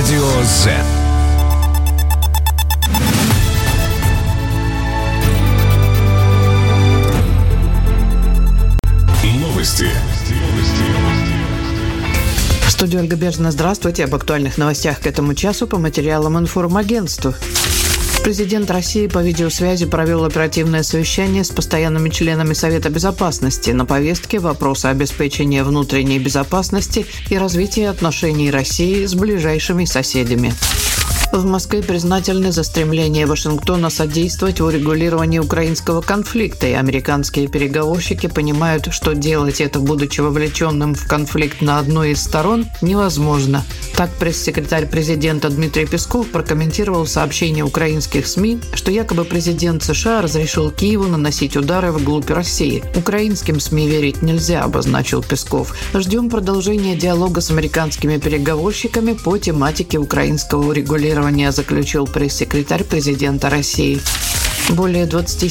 Радио Z. Новости. В студии Ольга Бежина. Здравствуйте. Об актуальных новостях к этому часу по материалам информагентства. Президент России по видеосвязи провел оперативное совещание с постоянными членами Совета Безопасности. На повестке вопросы обеспечения внутренней безопасности и развития отношений России с ближайшими соседями. В Москве признательны за стремление Вашингтона содействовать в урегулировании украинского конфликта, и американские переговорщики понимают, что делать это, будучи вовлеченным в конфликт на одной из сторон, невозможно. Так пресс-секретарь президента Дмитрий Песков прокомментировал сообщение украинских СМИ, что якобы президент США разрешил Киеву наносить удары вглубь России. Украинским СМИ верить нельзя, обозначил Песков. Ждем продолжения диалога с американскими переговорщиками по тематике украинского урегулирования, заключил пресс-секретарь президента России. Более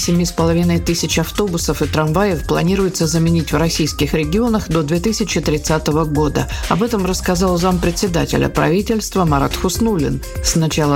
27,5 тысяч автобусов и трамваев планируется заменить в российских регионах до 2030 года. Об этом рассказал зампредседателя правительства Марат Хуснуллин. С начала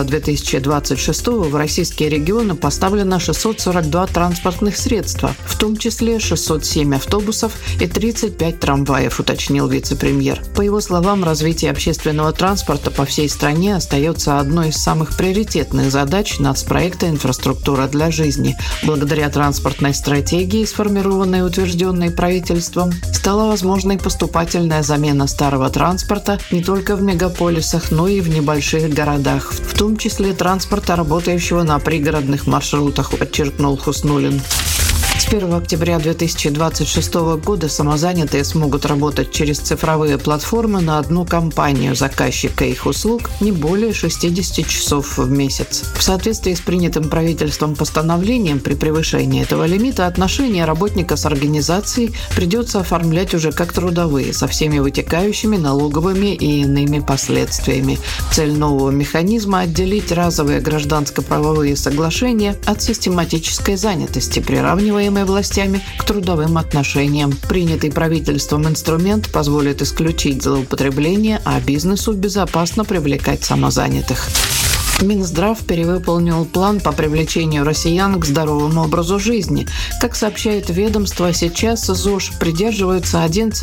2026 в российские регионы поставлено 642 транспортных средства, в том числе 607 автобусов и 35 трамваев, уточнил вице-премьер. По его словам, развитие общественного транспорта по всей стране остается одной из самых приоритетных задач нацпроекта «Инфраструктура для жизни». Благодаря транспортной стратегии, сформированной и утвержденной правительством, стала возможной поступательная замена старого транспорта не только в мегаполисах, но и в небольших городах, в том числе транспорта, работающего на пригородных маршрутах, подчеркнул Хуснуллин. С 1 октября 2026 года самозанятые смогут работать через цифровые платформы на одну компанию заказчика их услуг не более 60 часов в месяц. В соответствии с принятым правительством постановлением, при превышении этого лимита отношения работника с организацией придется оформлять уже как трудовые, со всеми вытекающими налоговыми и иными последствиями. Цель нового механизма – отделить разовые гражданско-правовые соглашения от систематической занятости, приравниваемой властями к трудовым отношениям. Принятый правительством инструмент позволит исключить злоупотребление, а бизнесу безопасно привлекать самозанятых. Минздрав перевыполнил план по привлечению россиян к здоровому образу жизни. Как сообщает ведомство, сейчас ЗОЖ придерживаются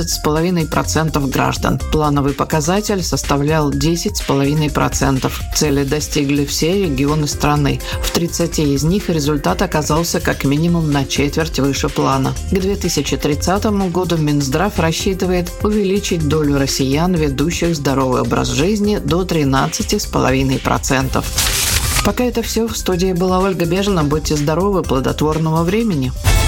11,5% граждан. Плановый показатель составлял 10,5%. Цели достигли все регионы страны. В 30 из них результат оказался как минимум на четверть выше плана. К 2030 году Минздрав рассчитывает увеличить долю россиян, ведущих здоровый образ жизни, до 13,5%. Пока это все. В студии была Ольга Бежина. Будьте здоровы, плодотворного времени.